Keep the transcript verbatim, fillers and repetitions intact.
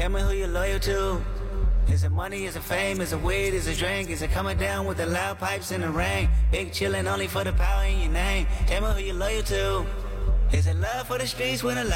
Tell me who you're loyal to. Is it money, is it fame, is it weed, is it drink? Is it coming down with the loud pipes in the rain? Big chillin' only for the power in your name. Tell me who you're loyal to. Is it love for the streets when the